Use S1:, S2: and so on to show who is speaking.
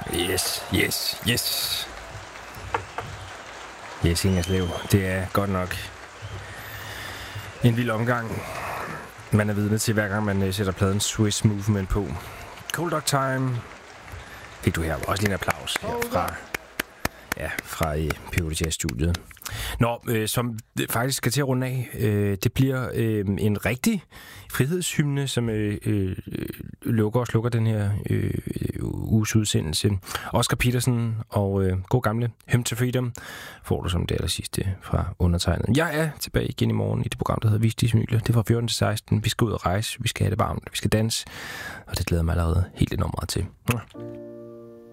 S1: Yes. Yes, Ingerslev. Det er godt nok en vild omgang, man er vidne til, hver gang man sætter pladen Swiss Movement på. Cold Dog Time fik du her. Også lige en applaus herfra. Ja, fra Ph.D. Jazz-studiet. Nå, som faktisk skal til at runde af, det bliver en rigtig frihedshymne, som slukker den her uges udsendelse. Oscar Peterson og god gamle Hymn to Freedom får du som det allersidste fra undertegnet. Jeg er tilbage igen i morgen i det program, der hedder Vis de Smyler. Det er fra 14 til 16. Vi skal ud og rejse, vi skal have det varmt, vi skal danse, og det glæder mig allerede helt enormt meget til.